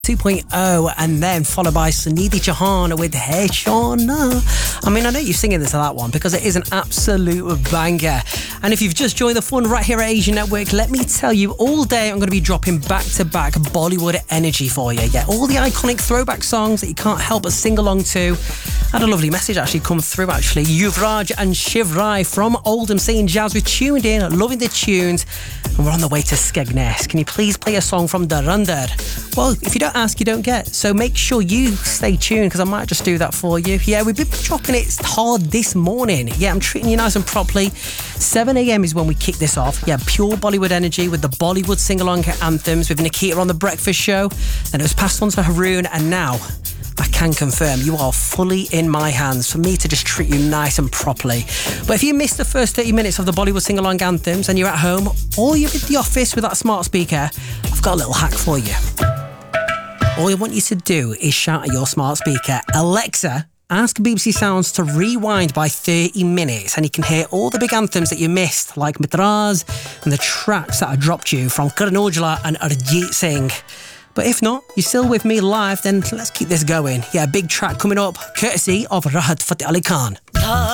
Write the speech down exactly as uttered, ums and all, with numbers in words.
two point oh, and then followed by Sunidhi Chauhan with Hey Shauna. I mean, I know you're singing this to that one because it is an absolute banger. And if you've just joined the fun right here at Asian Network, let me tell you, all day I'm going to be dropping back-to-back Bollywood energy for you. Yeah, all the iconic throwback songs that you can't help but sing along to. I had a lovely message actually come through, actually. Yuvraj and Shiv Rai from Oldham saying, Jazz, we're tuned in, loving the tunes, and we're on the way to Skegness. Can you please play a song from Dhurandhar? Well, if you don't ask, you don't get. So make sure you stay tuned because I might just do that for you. Yeah, we've been dropping it hard this morning. Yeah, I'm treating you nice and properly. seven a.m. is when we kick this off. Yeah, pure Bollywood energy with the Bollywood sing-along anthems with Nikita on The Breakfast Show. Then it was passed on to Haroon, and now I can confirm you are fully in my hands for me to just treat you nice and properly. But if you missed the first thirty minutes of the Bollywood sing-along anthems and you're at home or you're at the office with that smart speaker, I've got a little hack for you. All I want you to do is shout at your smart speaker, Alexa, ask B B C Sounds to rewind by thirty minutes, and you can hear all the big anthems that you missed, like Mitraz and the tracks that I dropped you from Karan Aujla and Arijit Singh. But if not, you're still with me live, then let's keep this going. Yeah, big track coming up, courtesy of Rahat Fateh Ali Khan.